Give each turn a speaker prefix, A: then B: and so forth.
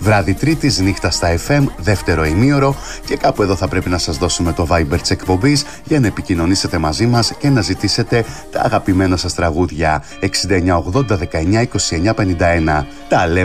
A: Βράδυ Τρίτης, νύχτα στα FM, δεύτερο ημίωρο, και κάπου εδώ θα πρέπει να σας δώσουμε το Viber της εκπομπής για να επικοινωνήσετε μαζί μας και να ζητήσετε τα αγαπημένα σας τραγούδια. 69 80 19 29 51. Τα λέμε